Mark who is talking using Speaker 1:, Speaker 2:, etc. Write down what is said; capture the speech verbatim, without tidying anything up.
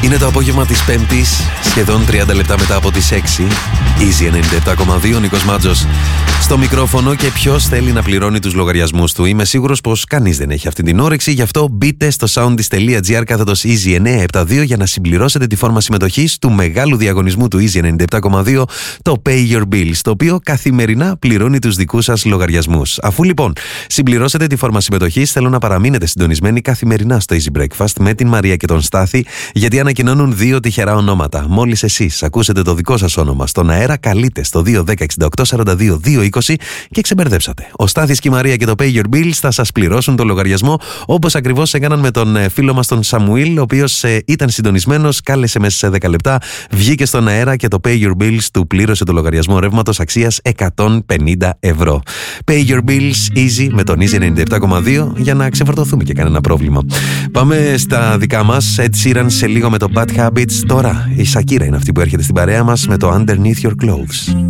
Speaker 1: Είναι το απόγευμα της Πέμπτης, σχεδόν τριάντα λεπτά μετά από τις έξι. Easy ενενήντα επτά κόμμα δύο, Νίκος Μάτζος στο μικρόφωνο. Και ποιος θέλει να πληρώνει τους λογαριασμούς του? Είμαι σίγουρος πως κανείς δεν έχει αυτή την όρεξη. Γι' αυτό μπείτε στο soundis.gr κάθετος Easy εννιακόσια εβδομήντα δύο για να συμπληρώσετε τη φόρμα συμμετοχής του μεγάλου διαγωνισμού του Easy ενενήντα επτά κόμμα δύο, το Pay Your Bills, το οποίο καθημερινά πληρώνει τους δικούς σας λογαριασμούς. Αφού λοιπόν συμπληρώσετε τη φόρμα συμμετοχής, θέλω να παραμείνετε συντονισμένοι καθημερινά στο Easy Breakfast με την Μαρία και τον Στάθη, γιατί ανακοινώνουν δύο τυχερά ονόματα. Μόλις εσείς ακούσετε το δικό σας όνομα στον αέρα, καλείτε στο δύο ένα μηδέν εξήντα οκτώ σαράντα δύο δύο είκοσι και ξεμπερδέψατε. Ο Στάθης και η Μαρία και το Pay Your Bills θα σας πληρώσουν το λογαριασμό, όπως ακριβώς έκαναν με τον φίλο μας τον Σαμουήλ, ο οποίος ε, ήταν συντονισμένος, κάλεσε μέσα σε δέκα λεπτά, βγήκε στον αέρα και το Pay Your Bills του πλήρωσε το λογαριασμό ρεύματος αξίας εκατόν πενήντα ευρώ. Pay Your Bills Easy με τον Easy ενενήντα επτά κόμμα δύο για να ξεφορτωθούμε και κανένα πρόβλημα. Πάμε στα δικά μας. Ed Sheeran σε λίγο με το Bad Habits. Τώρα η Shakira είναι αυτή που έρχεται στην παρέα μας με το Underneath Your Clothes.